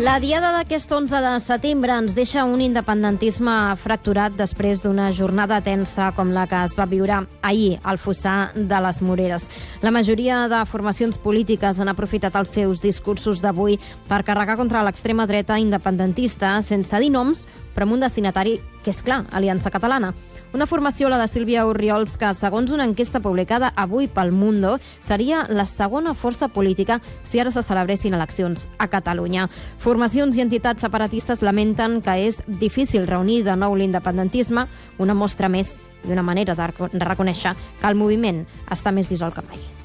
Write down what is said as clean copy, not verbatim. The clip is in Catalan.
La diada d'aquest 11 de setembre ens deixa un independentisme fracturat després d'una jornada tensa com la que es va viure ahir al Fossar de les Moreres. La majoria de formacions polítiques han aprofitat els seus discursos d'avui per carregar contra l'extrema dreta independentista, sense dir noms, però amb un destinatari que és clar, Aliança Catalana. Una formació, la de Sílvia Orriols, que segons una enquesta publicada avui pel Mundo, seria la segona força política si ara se celebressin eleccions a Catalunya. Formacions i entitats separatistes lamenten que és difícil reunir de nou l'independentisme, una mostra més i una manera de reconèixer que el moviment està més dissolt que mai.